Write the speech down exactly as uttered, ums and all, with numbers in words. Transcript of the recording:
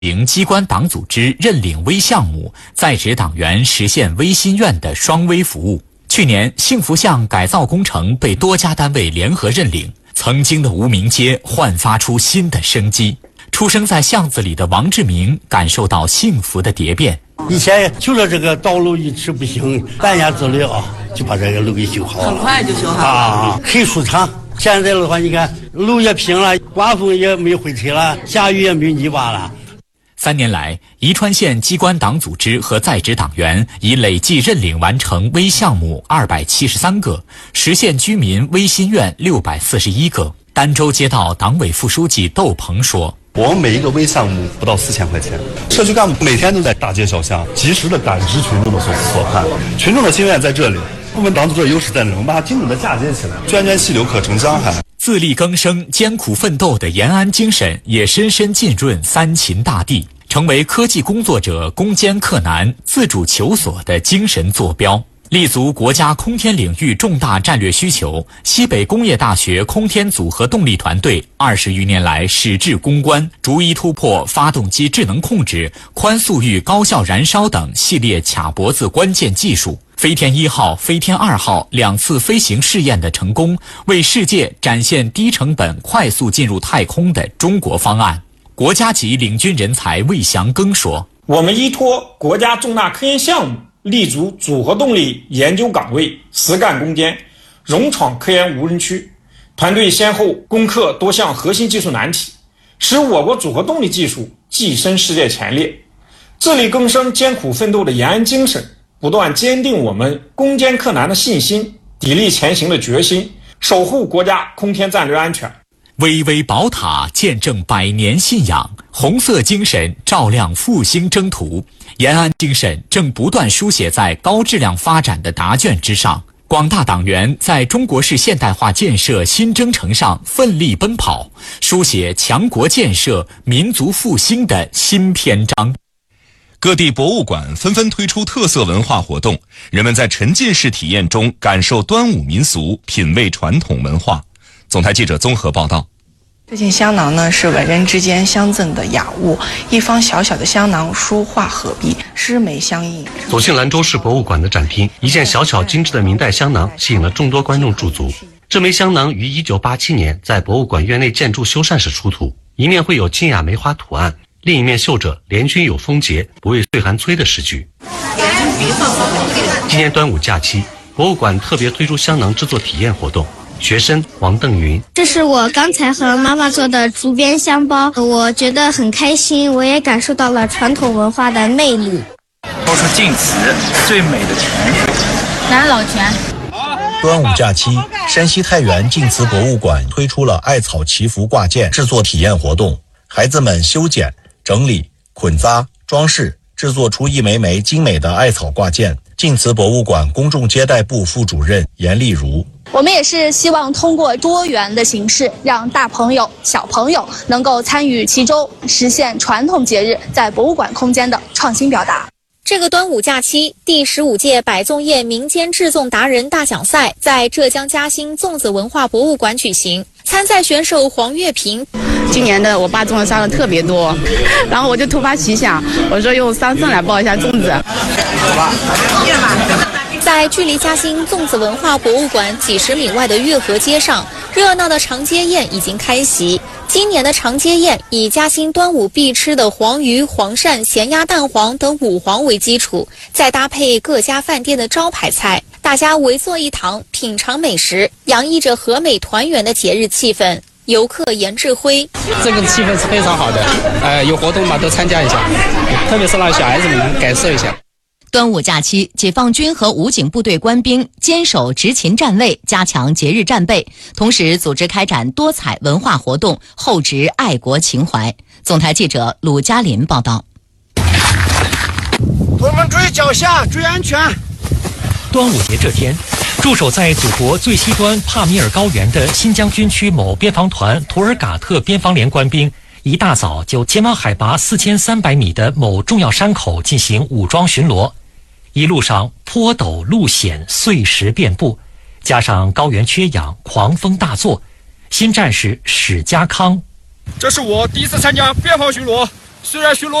营机关党组织认领微项目，在职党员实现微心愿的双微服务。去年，幸福巷改造工程被多家单位联合认领，曾经的无名街焕发出新的生机。出生在巷子里的王志明感受到幸福的蝶变。 以前就说这个道路一直不行，半年之内啊就把这个路给修好了， 很快就修好了啊，很舒畅。现在的话，你看路也平了，刮风也没灰尘了，下雨也没泥巴了。 三年来，宜川县机关党组织和在职党员已累计认领完成微项目二百七十三个，实现居民微心愿六百四十一个。儋州街道党委副书记窦鹏说：“ 我们每一个微项目不到四千块钱，社区干部每天都在大街小巷及时的感知群众的所思所盼，群众的心愿在这里，我们党组织的优势在哪？我们把它精准的嫁接起来，涓涓细流可成江海。” 自力更生、艰苦奋斗的延安精神也深深浸润三秦大地，成为科技工作者攻坚克难、自主求索的精神坐标。立足国家空天领域重大战略需求，西北工业大学空天组合动力团队二十余年来矢志攻关，逐一突破发动机智能控制、宽速域高效燃烧等系列卡脖子关键技术。飞天一号、飞天二号两次飞行试验的成功，为世界展现低成本、快速进入太空的中国方案。国家级领军人才魏祥庚说：“ 我们依托国家重大科研项目，立足组合动力研究岗位，实干攻坚，勇闯科研无人区。团队先后攻克多项核心技术难题，使我国组合动力技术跻身世界前列。自力更生、艰苦奋斗的延安精神，不断坚定我们攻坚克难的信心，砥砺前行的决心，守护国家空天战略安全。 巍巍宝塔见证百年信仰，红色精神照亮复兴征途。延安精神正不断书写在高质量发展的答卷之上。广大党员在中国式现代化建设新征程上奋力奔跑，书写强国建设、民族复兴的新篇章。 各地博物馆纷纷推出特色文化活动，人们在沉浸式体验中感受端午民俗，品味传统文化。总台记者综合报道。 这件香囊呢，是文人之间相赠的雅物，一方小小的香囊，书画合璧，诗眉相映。 走进兰州市博物馆的展厅，一件小巧精致的明代香囊吸引了众多观众驻足。这枚香囊于一九八七年在博物馆院内建筑修缮时出土，一面绘有清雅梅花图案，另一面绣着“联军有风节，不畏岁寒催”的诗句。今年端午假期，博物馆特别推出香囊制作体验活动。学生王邓云： 这是我刚才和妈妈做的竹编香包，我觉得很开心，我也感受到了传统文化的魅力。 说出晋祠最美的泉， 南老泉。 端午假期，山西太原晋祠博物馆推出了艾草祈福挂件制作体验活动，孩子们修剪、整理、捆扎、装饰，制作出一枚枚精美的艾草挂件。晋祠博物馆公众接待部副主任严丽如： 我们也是希望通过多元的形式，让大朋友、小朋友能够参与其中，实现传统节日在博物馆空间的创新表达。 这个端午假期，第十五届百粽叶民间制粽达人大奖赛在浙江嘉兴粽子文化博物馆举行。参赛选手黄月平： 今年的我爸粽子杀的特别多，然后我就突发奇想，我说用桑葚来包一下粽子。 在距离嘉兴粽子文化博物馆几十米外的月河街上，热闹的长街宴已经开席。今年的长街宴以嘉兴端午必吃的黄鱼、黄鳝、咸鸭蛋黄等五黄为基础，再搭配各家饭店的招牌菜，大家围坐一堂，品尝美食，洋溢着和美团圆的节日气氛。游客严志辉： 这个气氛是非常好的，呃，有活动嘛都参加一下，特别是让小孩子们能感受一下。 端午假期，解放军和武警部队官兵坚守执勤站位，加强节日战备，同时组织开展多彩文化活动，厚植爱国情怀。总台记者鲁嘉林报道。 我们注意脚下，注意安全。 端午节这天，驻守在祖国最西端帕米尔高原的新疆军区某边防团图尔嘎特边防连官兵，一大早就前往海拔四千三百米的某重要山口进行武装巡逻。一路上坡陡路险，碎石遍布，加上高原缺氧，狂风大作。新战士史家康： 这是我第一次参加边防巡逻， 虽然巡逻